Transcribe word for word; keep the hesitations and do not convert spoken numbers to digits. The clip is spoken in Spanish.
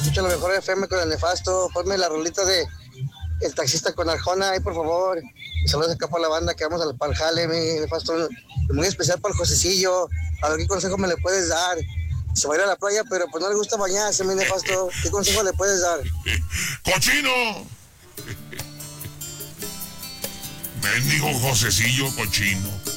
escucho lo mejor F M con el nefasto. Ponme la rolita de El Taxista con Arjona, ahí por favor. Saludos acá para la banda que vamos al para el jale, mi nefasto. Muy especial para el Josecillo. A ver qué consejo me le puedes dar. Se va a ir a la playa, pero pues no le gusta bañarse, mi nefasto. ¿Qué consejo le puedes dar? ¡Cochino! Mendigo Josecillo cochino.